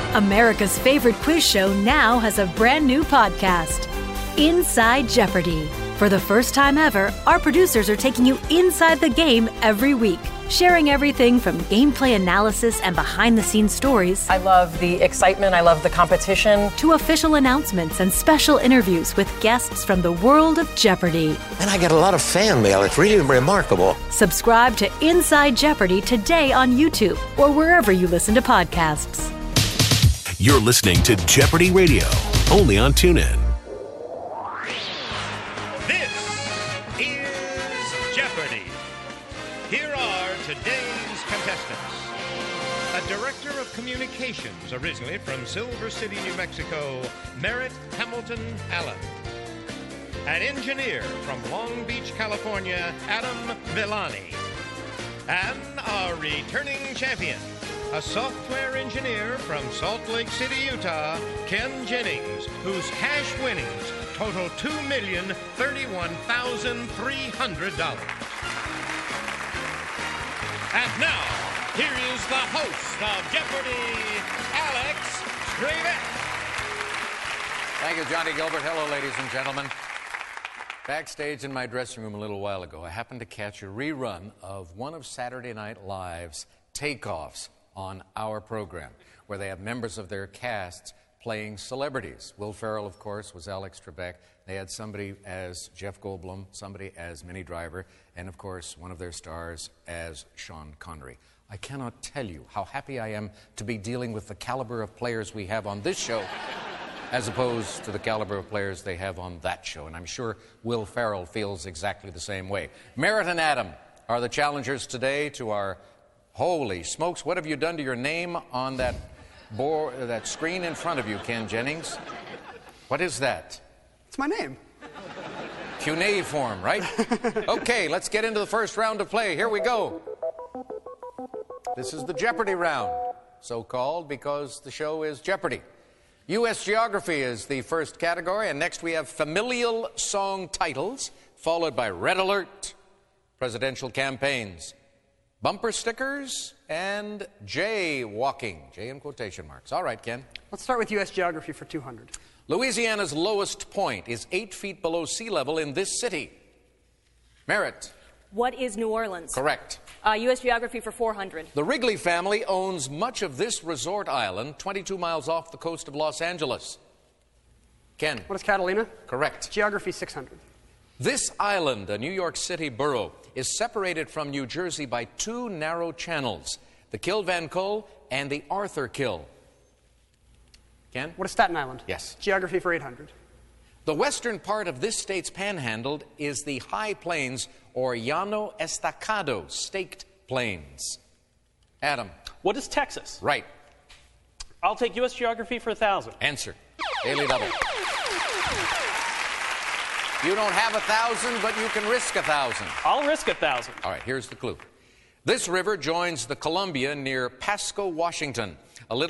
America's favorite quiz show now has a brand new podcast, Inside Jeopardy! For the first time ever, our producers are taking you inside the game every week, sharing everything from gameplay analysis and behind-the-scenes stories. I love the excitement, I love the competition. To official announcements and special interviews with guests from the world of Jeopardy! And I get a lot of fan mail. It's really remarkable. Subscribe to Inside Jeopardy! Today on YouTube or wherever you listen to podcasts. You're listening to Jeopardy Radio, only on TuneIn. This is Jeopardy! Here are today's contestants. A director of communications, originally from Silver City, New Mexico, Merritt Hamilton Allen. An engineer from Long Beach, California, Adam Villani. And our returning champion, a software engineer from Salt Lake City, Utah, Ken Jennings, whose cash winnings total $2,031,300. And now, here is the host of Jeopardy, Alex Trebek. Thank you, Johnny Gilbert. Hello, ladies and gentlemen. Backstage in my dressing room a little while ago, I happened to catch a rerun of one of Saturday Night Live's takeoffs on our program, where they have members of their casts playing celebrities. Will Ferrell, of course, was Alex Trebek. They had somebody as Jeff Goldblum, somebody as Minnie Driver, and, of course, one of their stars as Sean Connery. I cannot tell you how happy I am to be dealing with the caliber of players we have on this show as opposed to the caliber of players they have on that show. And I'm sure Will Ferrell feels exactly the same way. Merritt and Adam are the challengers today to our... Holy smokes, what have you done to your name on that that screen in front of you, Ken Jennings? What is that? It's my name. Cuneiform, right? Okay, let's get into the first round of play. Here we go. This is the Jeopardy round, so called because the show is Jeopardy. U.S. geography is the first category, and next we have familial song titles, followed by red alert, presidential campaigns, bumper stickers, and jaywalking. J in quotation marks. All right, Ken. Let's start with U.S. geography for 200. Louisiana's lowest point is 8 feet below sea level in this city. Merritt. What is New Orleans? Correct. U.S. geography for 400. The Wrigley family owns much of this resort island, 22 miles off the coast of Los Angeles. Ken. What is Catalina? Correct. Geography 600. This island, a New York City borough, is separated from New Jersey by 2 narrow channels, the Kill Van Kull and the Arthur Kill. Ken? What is Staten Island? Yes. Geography for 800. The western part of this state's panhandle is the high plains, or Llano Estacado, staked plains. Adam. What is Texas? Right. I'll take U.S. geography for 1,000. Answer. Daily double. You don't have 1,000, but you can risk 1,000. I'll risk 1,000. All right, here's the clue. This river joins the Columbia near Pasco, Washington. A little